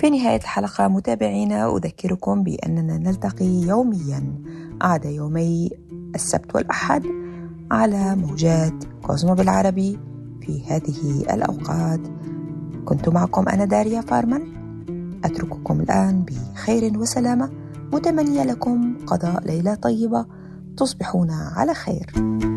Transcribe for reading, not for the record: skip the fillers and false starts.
في نهاية الحلقة متابعينا أذكركم بأننا نلتقي يوميا عدا يومي السبت والأحد على موجات كوزمو بالعربي في هذه الأوقات. كنت معكم أنا داريا فارمان، أترككم الآن بخير وسلامة، متمنية لكم قضاء ليلة طيبة، تصبحون على خير.